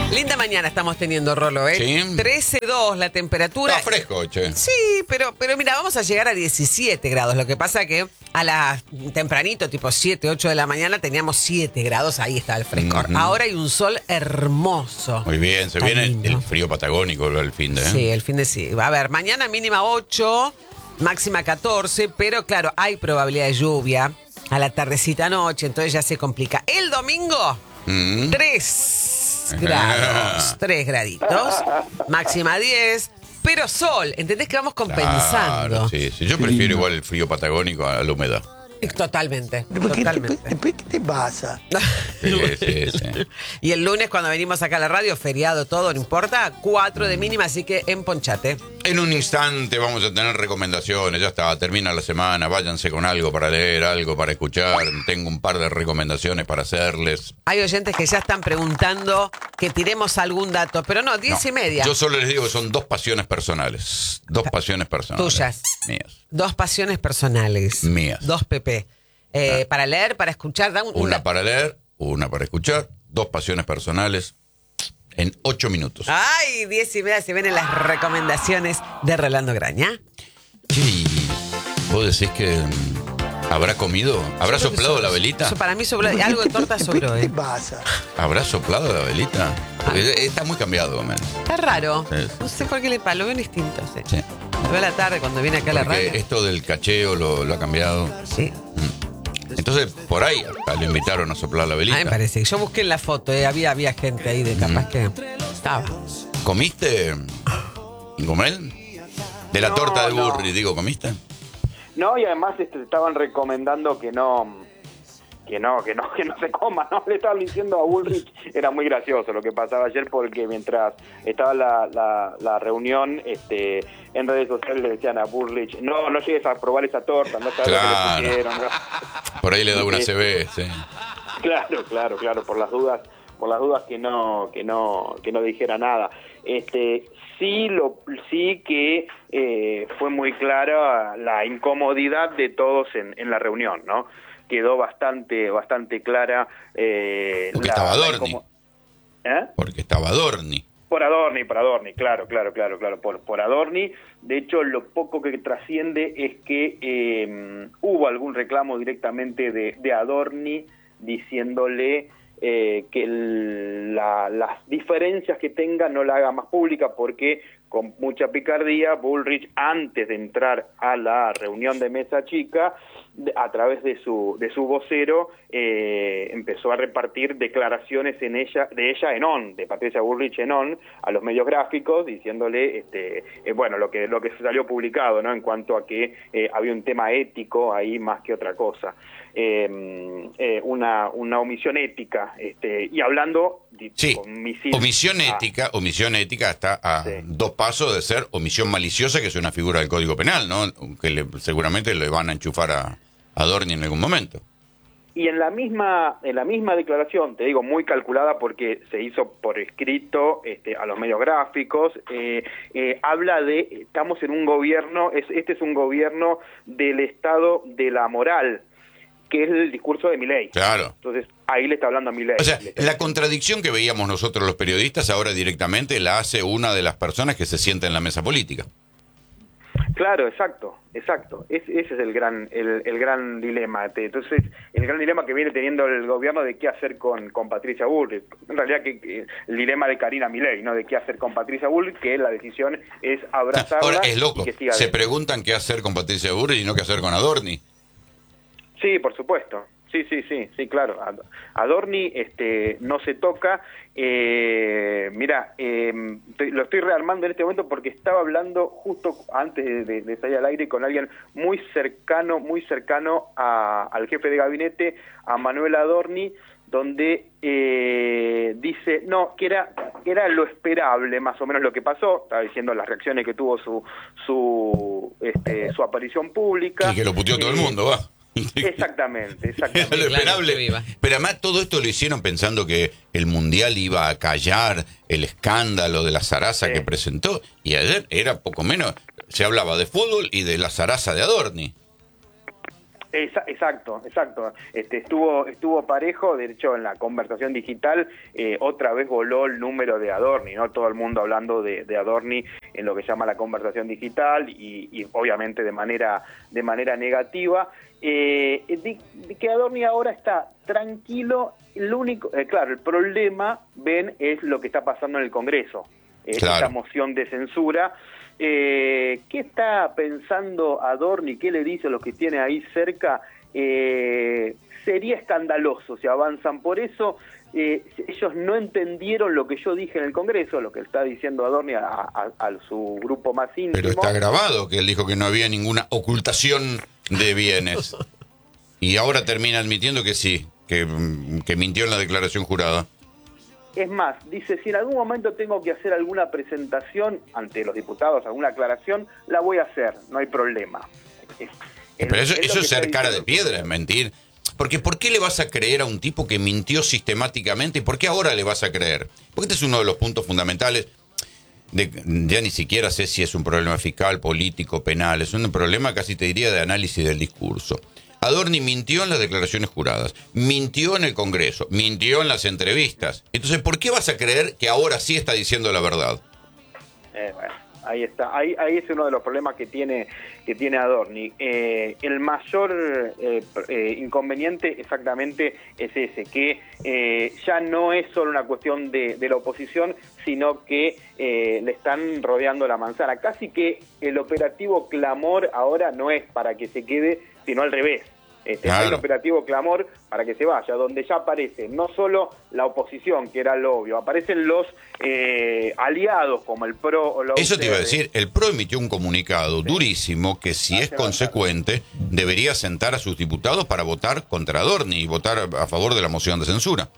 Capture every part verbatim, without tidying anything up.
Linda mañana estamos teniendo, Rolo, ¿eh? Sí. trece dos la temperatura. Está fresco, che. Sí, pero, pero mira, vamos a llegar a diecisiete grados. Lo que pasa que a la tempranito, tipo siete, ocho de la mañana, teníamos siete grados. Ahí está el frescor. Uh-huh. Ahora hay un sol hermoso. Muy bien, se Está viene lindo. el frío patagónico el fin de. ¿eh? Sí, el fin de sí. A ver, mañana mínima ocho, máxima catorce, pero claro, hay probabilidad de lluvia a la tardecita noche, entonces ya se complica. El domingo, Mm. tres grados, tres graditos, máxima diez, pero sol, ¿entendés que vamos compensando? Claro, sí, sí. Yo prefiero igual el frío patagónico a la humedad. Totalmente, ¿Por qué te, totalmente. ¿Qué te pasa? Sí, sí, sí. Y el lunes cuando venimos acá a la radio, feriado todo, no importa, cuatro de mínima, así que emponchate. En un instante vamos a tener recomendaciones, ya está, termina la semana, váyanse con algo para leer, algo para escuchar, tengo un par de recomendaciones para hacerles. Hay oyentes que ya están preguntando que tiremos algún dato, pero no, diez No, y media. Yo solo les digo que son dos pasiones personales, dos pasiones personales. Tuyas. Mías. Dos pasiones personales. Mías. Dos P P. Eh, Ah. Para leer, para escuchar. Da un, Una un- para leer, una para escuchar, dos pasiones personales en ocho minutos. Ay, diez y media se vienen las recomendaciones de Rolando Graña. Sí, vos decís que mm, habrá comido, habrá Yo creo que soplado sobró. la velita, Eso para mí sobró. Algo de torta sobró, ¿Qué te ¿eh? pasa? habrá soplado la velita. Porque está muy cambiado, man. Está raro. Sí, sí, No sé por qué le pasa. Lo veo distinto. Sí. Sí. Lo veo a la tarde cuando viene acá a la Porque radio. esto del cacheo lo, lo ha cambiado. Sí. Entonces, por ahí hasta lo invitaron a soplar la A velita. mí me parece. Yo busqué en la foto, eh, había, había gente ahí de capaz Mm. que estaba. ¿Comiste, Ingomel? De la No, torta de no. Burri, digo, ¿comiste? No, y además este, te estaban recomendando que no, que no, que no, que no se coma, ¿no? Le estaban diciendo a Bullrich, era muy gracioso lo que pasaba ayer porque mientras estaba la, la, la reunión, este, en redes sociales le decían a Bullrich, no, no llegues a probar esa torta, no sabes Claro. lo que le pusieron. ¿no? Por ahí le da una Sí. C B, sí. Claro, claro, claro, por las dudas, por las dudas que no, que no, que no dijera nada. Este, sí lo, sí que eh, fue muy clara la incomodidad de todos en, en la reunión, ¿no? Quedó bastante, bastante clara. Eh, Porque la- estaba la Dorni. incomo- ¿Eh? Porque estaba Dorni. Por Adorni, por Adorni, claro, claro, claro, claro, por, por Adorni. De hecho, lo poco que trasciende es que eh, hubo algún reclamo directamente de, de Adorni diciéndole eh, que el- la- las diferencias que tenga no la haga más pública porque con mucha picardía Bullrich, antes de entrar a la reunión de mesa chica, de- a través de su de su vocero eh, empezó a repartir declaraciones en ella de ella en on, de Patricia Bullrich en on, a los medios gráficos diciéndole este eh, bueno lo que lo que salió publicado, ¿no? En cuanto a que eh, había un tema ético ahí más que otra cosa. Eh, eh, una una omisión ética este y hablando de, Sí, con misil omisión a- ética, omisión ética está a Sí. dos pasos de ser omisión maliciosa, que es una figura del Código Penal, ¿no? Que le- seguramente le van a enchufar a, a Dorni en algún momento. Y en la misma en la misma declaración, te digo, muy calculada porque se hizo por escrito este, a los medios gráficos, eh, eh, habla de, estamos en un gobierno, es, este es un gobierno del Estado de la moral, que es el discurso de Milei. Claro. Entonces, ahí le está hablando a Milei. O sea, Le está la diciendo. contradicción que veíamos nosotros los periodistas ahora directamente la hace una de las personas que se sienta en la mesa política. Claro, exacto, exacto. Es, ese es el gran el, el gran dilema. Te- Entonces, el gran dilema que viene teniendo el gobierno de qué hacer con, con Patricia Bullrich. En realidad, que, que el dilema de Karina Milei, ¿no? De qué hacer con Patricia Bullrich, que la decisión es abrazarla Ahora es loco. y que siga Se adelante. preguntan qué hacer con Patricia Burri y no qué hacer con Adorni. Sí, por supuesto. Sí, sí, sí, sí, claro. Ad- Adorni este, no se toca. Eh, mira, eh, te- lo estoy rearmando en este momento porque estaba hablando justo antes de, de- de salir al aire con alguien muy cercano, muy cercano a- al jefe de gabinete, a Manuel Adorni, donde eh, dice, no, que era, era lo esperable, más o menos lo que pasó. Estaba diciendo las reacciones que tuvo su su este, su aparición pública. Y que lo puteó todo el Eh, mundo, va. Exactamente, Era exactamente. lo Claro, esperable. que viva. Pero además todo esto lo hicieron pensando que el Mundial iba a callar el escándalo de la zaraza Sí. que presentó. Y ayer era poco menos, se hablaba de fútbol y de la zaraza de Adorni. Esa- Exacto, exacto. Este, estuvo estuvo parejo, de hecho en la conversación digital eh, otra vez voló el número de Adorni, ¿no? Todo el mundo hablando de, de Adorni en lo que llama la conversación digital y, y obviamente de manera de manera negativa. Eh, de, de que Adorni ahora está tranquilo, el único, eh, claro, el problema, ven, es lo que está pasando en el Congreso, eh, Claro. esta moción de censura. Eh, ¿Qué está pensando Adorni? ¿Qué le dice a los que tiene ahí cerca? Eh, sería escandaloso si avanzan por eso. Eh, ellos no entendieron lo que yo dije en el Congreso, lo que está diciendo Adorni a, a- a su grupo más íntimo. Pero está grabado que él dijo que no había ninguna ocultación de bienes. Y ahora termina admitiendo que sí, que, que mintió en la declaración jurada. Es más, dice, si en algún momento tengo que hacer alguna presentación ante los diputados, alguna aclaración, la voy a hacer, no hay problema. Es- es- Pero eso, es lo eso que es está ser cara de diciendo. piedra, es mentir. Porque ¿por qué le vas a creer a un tipo que mintió sistemáticamente? ¿Y por qué ahora le vas a creer? Porque este es uno de los puntos fundamentales. De, ya ni siquiera sé si es un problema fiscal, político, penal. Es un problema, casi te diría, de análisis del discurso. Adorni mintió en las declaraciones juradas, mintió en el Congreso, mintió en las entrevistas. Entonces, ¿por qué vas a creer que ahora sí está diciendo la verdad? Eh, bueno, ahí está, ahí, ahí es uno de los problemas que tiene que tiene Adorni. Eh, el mayor eh, eh, inconveniente exactamente es ese, que eh, ya no es solo una cuestión de, de la oposición, sino que eh, le están rodeando la manzana. Casi que el operativo Clamor ahora no es para que se quede, sino al revés. Este, Claro. Hay un operativo Clamor para que se vaya, donde ya aparece no solo la oposición, que era lo obvio, aparecen los eh, aliados como el PRO o la Eso te iba a U C R. decir, el PRO emitió un comunicado durísimo que si Hace es consecuente debería sentar a sus diputados para votar contra Adorni y votar a, a favor de la moción de censura.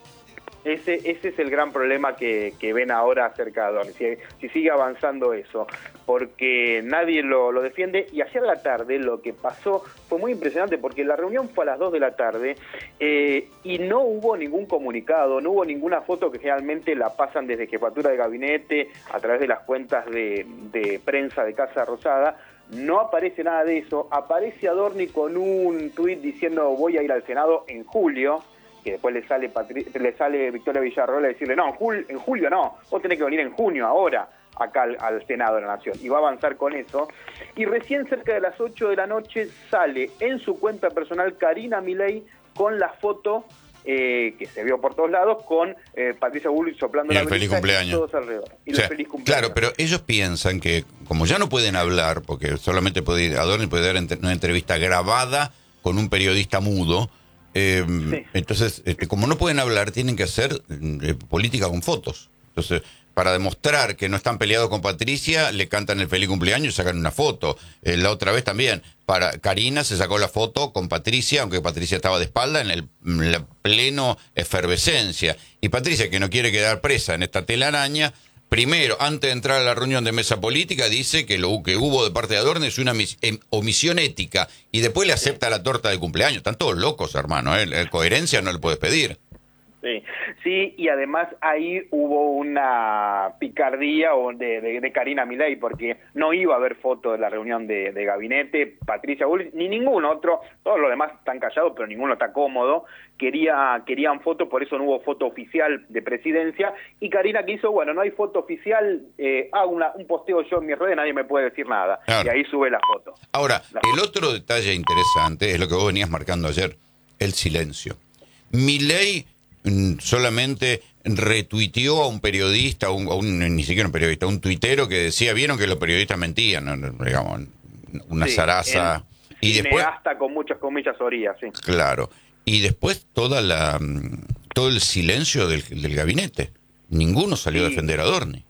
Ese, ese es el gran problema que, que ven ahora acerca de Adorni, si, si sigue avanzando eso, porque nadie lo, lo defiende. Y ayer a la tarde lo que pasó fue muy impresionante, porque la reunión fue a las dos de la tarde eh, y no hubo ningún comunicado, no hubo ninguna foto, que generalmente la pasan desde Jefatura de Gabinete, a través de las cuentas de, de prensa de Casa Rosada. No aparece nada de eso. Aparece Adorni con un tuit diciendo voy a ir al Senado en julio, que después le sale Patri- le sale Victoria Villarroel a decirle, no, en, jul- en julio no, vos tenés que venir en junio, ahora, acá al, al Senado de la Nación. Y va a avanzar con eso. Y recién cerca de las ocho de la noche sale en su cuenta personal Karina Milei con la foto eh, que se vio por todos lados, con eh, Patricia Bullrich soplando Y la el feliz velita cumpleaños. y todos alrededor. Y O sea, el feliz cumpleaños. claro, pero ellos piensan que como ya no pueden hablar, porque solamente puede, Adorni puede dar ent- una entrevista grabada con un periodista mudo, eh, Sí. entonces, este, como no pueden hablar, tienen que hacer eh, política con fotos. Entonces, para demostrar que no están peleados con Patricia, le cantan el feliz cumpleaños y sacan una foto. Eh, la otra vez también, para Karina se sacó la foto con Patricia, aunque Patricia estaba de espalda, en el en la pleno efervescencia. Y Patricia, que no quiere quedar presa en esta telaraña, primero, antes de entrar a la reunión de mesa política, dice que lo que hubo de parte de Adorni es una mis- em- omisión ética, y después le acepta la torta de cumpleaños. Están todos locos, hermano, ¿eh? La coherencia no le puedes pedir. Sí, sí, y además ahí hubo una picardía o de, de, de Karina Milei, porque no iba a haber foto de la reunión de, de gabinete, Patricia Bullrich, ni ningún otro, todos los demás están callados, pero ninguno está cómodo, quería querían foto, por eso no hubo foto oficial de presidencia, y Karina que hizo, bueno, no hay foto oficial, eh, hago una, un posteo yo en mis redes, nadie me puede decir nada, Claro. y ahí sube la foto. Ahora, La- el otro detalle interesante es lo que vos venías marcando ayer, el silencio. Milei mm, solamente retuiteó a un periodista, a un, a un- ni siquiera un periodista, a un tuitero que decía, vieron que los periodistas mentían, ¿no? Digamos, una Sí, zaraza. el Y después, cineasta con muchas comillas orillas, sí. claro, y después toda la mm, todo el silencio del, del gabinete. Ninguno salió a Sí. defender a Adorni.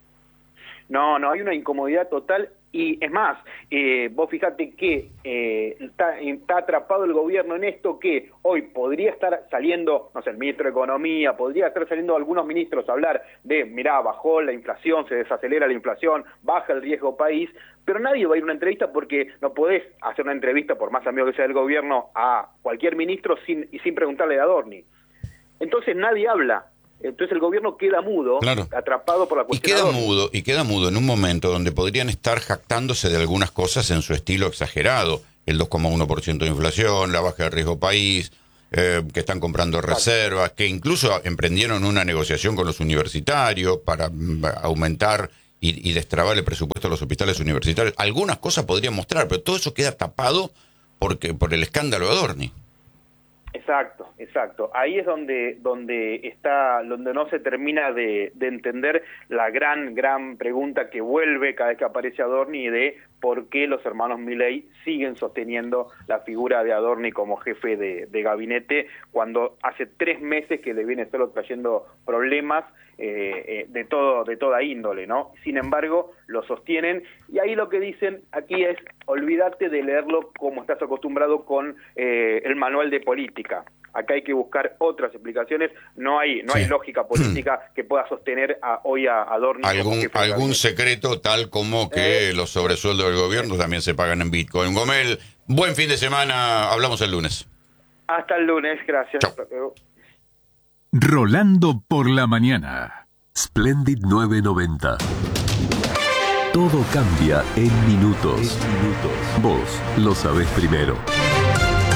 No, no, hay una incomodidad total y es más, eh, vos fíjate que eh, está, está atrapado el gobierno en esto, que hoy podría estar saliendo, no sé, el ministro de Economía, podría estar saliendo algunos ministros a hablar de, mirá, bajó la inflación, se desacelera la inflación, baja el riesgo país, pero nadie va a ir a una entrevista porque no podés hacer una entrevista, por más amigo que sea del gobierno, a cualquier ministro sin, y sin preguntarle a Adorni. Entonces nadie habla. Entonces el gobierno queda mudo, Claro. atrapado por la Y cuestión. queda Adorni. mudo, y queda mudo en un momento donde podrían estar jactándose de algunas cosas en su estilo exagerado. el dos coma uno por ciento de inflación, la baja de riesgo país, eh, que están comprando reservas, que incluso emprendieron una negociación con los universitarios para mm, aumentar y, y destrabar el presupuesto de los hospitales universitarios. Algunas cosas podrían mostrar, pero todo eso queda tapado porque por el escándalo de Adorni. Exacto, exacto. Ahí es donde donde está, donde no se termina de, de entender la gran, gran pregunta que vuelve cada vez que aparece Adorni de por qué los hermanos Milei siguen sosteniendo la figura de Adorni como jefe de, de gabinete, cuando hace tres meses que le viene solo trayendo problemas eh, eh, de todo, de toda índole, ¿no? Sin embargo, lo sostienen, y ahí lo que dicen aquí es, olvídate de leerlo como estás acostumbrado con eh, el manual de política. Acá hay que buscar otras explicaciones, no hay no sí. hay lógica política que pueda sostener a, hoy a Adorni. Algún, algún secreto tal como que eh, los sobresueldos del gobierno eh. también se pagan en Bitcoin. Gomel, buen fin de semana, hablamos el lunes. Hasta el lunes, gracias. Chau. Rolando por la mañana. Splendid novecientos noventa. Todo cambia en minutos. En minutos. Vos lo sabés primero.